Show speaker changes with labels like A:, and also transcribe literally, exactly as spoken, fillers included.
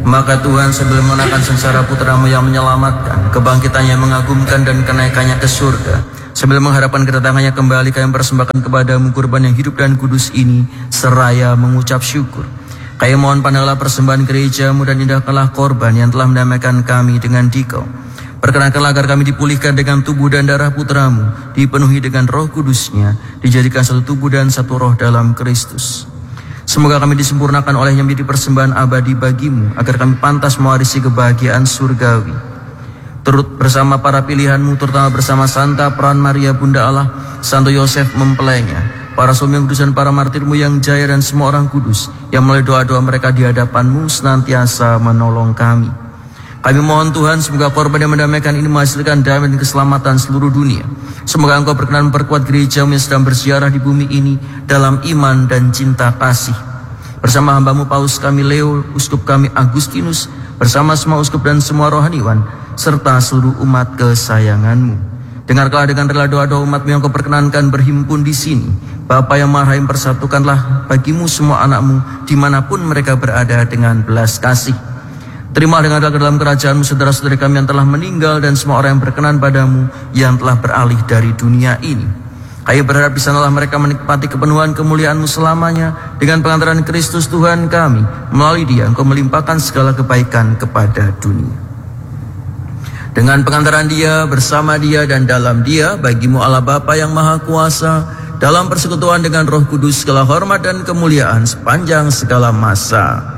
A: Maka Tuhan sambil mengenangkan sengsara putra-Mu yang menyelamatkan, kebangkitannya yang mengagumkan dan kenaikannya ke surga, sambil mengharapkan kedatangannya kembali, Kami persembahkan kepadamu kurban yang hidup dan kudus ini, seraya mengucap syukur. Kami mohon pandanglah persembahan gereja-Mu dan indahkanlah korban yang telah mendamaikan kami dengan Dikau. Perkenankanlah agar kami dipulihkan dengan tubuh dan darah putra-Mu, dipenuhi dengan Roh Kudus-Nya, dijadikan satu tubuh dan satu roh dalam Kristus. Semoga kami disempurnakan olehnya menjadi persembahan abadi bagi-Mu, agar kami pantas mewarisi kebahagiaan surgawi. Turut bersama para pilihan-Mu, terutama bersama Santa Peran Maria Bunda Allah, Santo Yosef mempelainya, para suami yang kudus dan para martir-Mu yang jaya, dan semua orang kudus yang melalui doa-doa mereka di hadapan-Mu senantiasa menolong kami. Kami mohon Tuhan, semoga korban yang mendamaikan ini menghasilkan damai dan keselamatan seluruh dunia. Semoga Engkau berkenan memperkuat gereja-Mu yang sedang bersiarah di bumi ini dalam iman dan cinta kasih. Bersama hamba-Mu Paus kami Leo, uskup kami Agustinus, bersama semua uskup dan semua rohaniwan, serta seluruh umat kesayangan-Mu. Dengarkanlah dengan rela doa-doa umat-Mu yang Kau perkenankan berhimpun di sini. Bapa yang Maha Rahim, persatukanlah bagi-Mu semua anak-Mu dimanapun mereka berada dengan belas kasih. Terima dengan ke dalam kerajaan-Mu saudara-saudari kami yang telah meninggal, dan semua orang yang berkenan pada-Mu yang telah beralih dari dunia ini. Kami berharap di sanalah mereka menikmati kepenuhan kemuliaan-Mu selamanya, dengan pengantaran Kristus Tuhan kami. Melalui Dia Engkau melimpahkan segala kebaikan kepada dunia. Dengan pengantaran Dia, bersama Dia, dan dalam Dia, bagi-Mu Allah Bapa yang Maha Kuasa, dalam persekutuan dengan Roh Kudus, segala hormat dan kemuliaan sepanjang segala masa.